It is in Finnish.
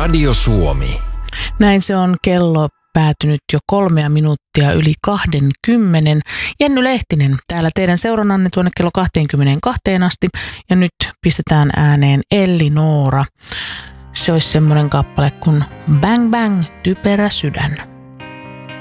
Radio Suomi. Näin se on kello päätynyt jo 3 minuuttia yli 20. Jenny Lehtinen täällä teidän seurannanne tuonne kello 22 asti. Ja nyt pistetään ääneen Elli Noora. Se olisi semmoinen kappale kuin Bang Bang, typerä sydän.